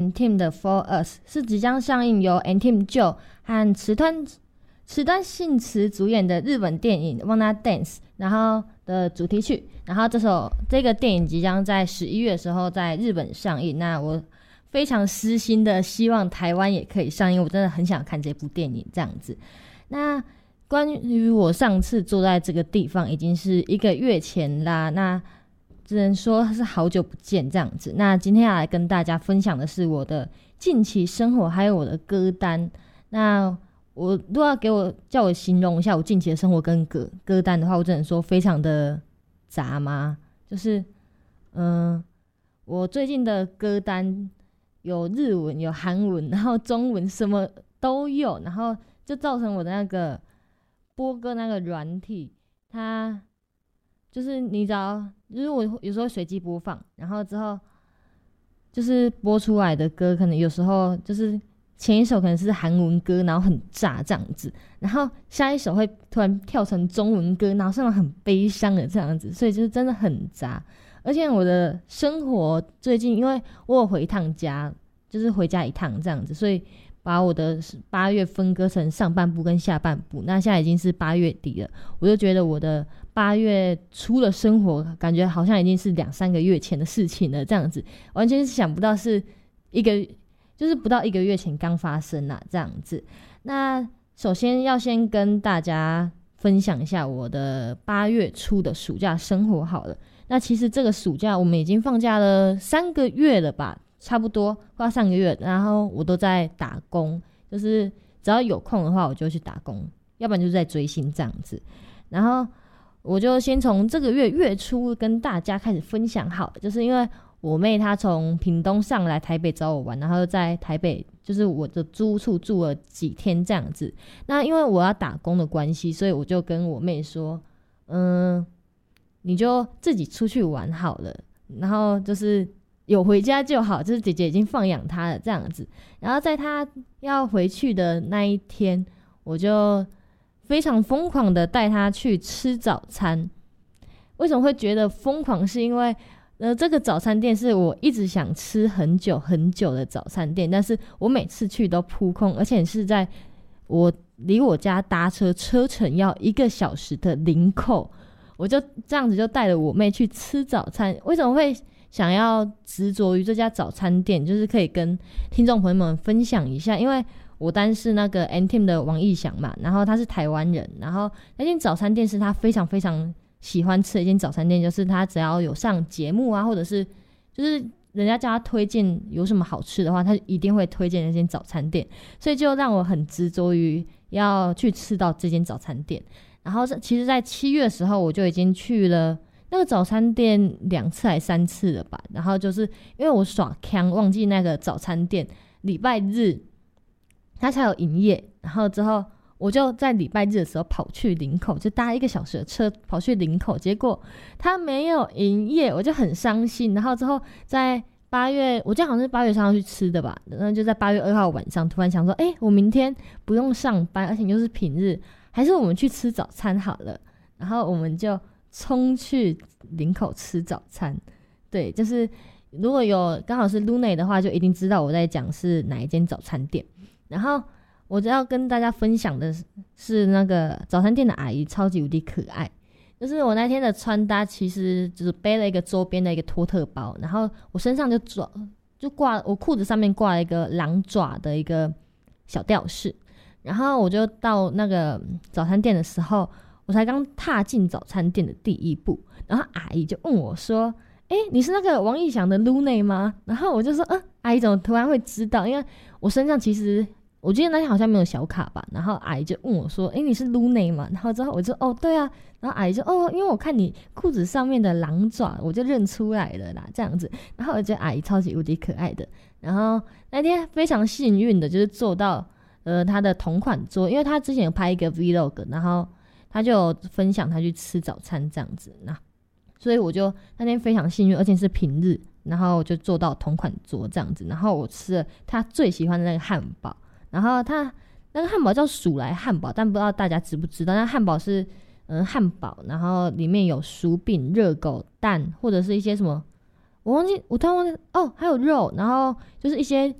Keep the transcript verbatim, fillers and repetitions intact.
N-Team 的 For Us， 是即将上映由 N-Team Joe 和池端池端信慈主演的日本电影《Wanna Dance》，然后的主题曲。然后这首这个电影即将在十一月的时候在日本上映。那我非常私心的希望台湾也可以上映，我真的很想看这部电影这样子。那关于我上次坐在这个地方已经是一个月前啦，那只能说是好久不见这样子。那今天要来跟大家分享的是我的近期生活还有我的歌单。那我如果要给我叫我形容一下我近期的生活跟歌歌单的话，我只能说非常的杂嘛，就是嗯、呃，我最近的歌单有日文有韩文然后中文什么都有，然后就造成我的那个播歌那个软体它就是你知道，就是我有时候随机播放，然后之后就是播出来的歌可能有时候就是前一首可能是韩文歌然后很炸这样子，然后下一首会突然跳成中文歌然后是那种很悲伤的这样子，所以就是真的很杂。而且我的生活最近因为我有回一趟家，就是回家一趟这样子，所以把我的八月分割成上半部跟下半部。那现在已经是八月底了，我就觉得我的八月初的生活感觉好像已经是两三个月前的事情了这样子，完全是想不到是一个就是不到一个月前刚发生啦这样子。那首先要先跟大家分享一下我的八月初的暑假生活好了。那其实这个暑假我们已经放假了三个月了吧，差不多快上个月，然后我都在打工，就是只要有空的话我就去打工，要不然就是在追星这样子。然后我就先从这个月月初跟大家开始分享好了，就是因为我妹她从屏东上来台北找我玩，然后在台北就是我的租屋处住了几天这样子。那因为我要打工的关系，所以我就跟我妹说嗯，你就自己出去玩好了，然后就是有回家就好，就是姐姐已经放养她了这样子。然后在她要回去的那一天，我就非常疯狂的带她去吃早餐。为什么会觉得疯狂，是因为呃，这个早餐店是我一直想吃很久很久的早餐店，但是我每次去都扑空，而且是在我离我家搭车车程要一个小时的林口，我就这样子就带了我妹去吃早餐。为什么会想要执着于这家早餐店，就是可以跟听众朋友们分享一下。因为我单是那个 N-Team 的王义祥嘛，然后他是台湾人，然后那间早餐店是他非常非常喜欢吃的一间早餐店，就是他只要有上节目啊，或者是就是人家叫他推荐有什么好吃的话，他一定会推荐那间早餐店，所以就让我很执着于要去吃到这间早餐店。然后其实在七月的时候我就已经去了那个早餐店两次还三次了吧，然后就是因为我耍康忘记那个早餐店礼拜日他才有营业，然后之后我就在礼拜日的时候跑去林口，就搭一个小时的车跑去林口，结果他没有营业，我就很伤心。然后之后在八月，我记得好像是八月三号去吃的吧，然后就在八月二号晚上突然想说，哎、欸，我明天不用上班，而且又是平日，还是我们去吃早餐好了。然后我们就冲去林口吃早餐。对，就是如果有刚好是 Luna 的话，就一定知道我在讲是哪一间早餐店。然后我要跟大家分享的是那个早餐店的阿姨超级无敌可爱，就是我那天的穿搭其实只背了一个周边的一个托特包，然后我身上就抓就挂我裤子上面挂了一个狼爪的一个小吊饰。然后我就到那个早餐店的时候，我才刚踏进早餐店的第一步，然后阿姨就问我说，诶，你是那个王义祥的 Luna 吗？然后我就说嗯，阿姨怎么突然会知道，因为我身上其实我记得那天好像没有小卡吧。然后阿姨就问我说，诶，你是 Luna 吗？然后之后我就哦对啊，然后阿姨就哦，因为我看你裤子上面的狼爪我就认出来了啦这样子。然后我觉得阿姨超级无敌可爱的。然后那天非常幸运的就是坐到呃他的同款桌，因为他之前有拍一个 vlog， 然后他就有分享他去吃早餐这样子，那所以我就那天非常幸运，而且是平日，然后我就坐到同款桌这样子。然后我吃了他最喜欢的那个汉堡，然后他那个汉堡叫薯来汉堡，但不知道大家知不知道，那汉堡是嗯汉堡，然后里面有薯饼、热狗、蛋，或者是一些什么我忘记我突然忘记哦，还有肉，然后就是一些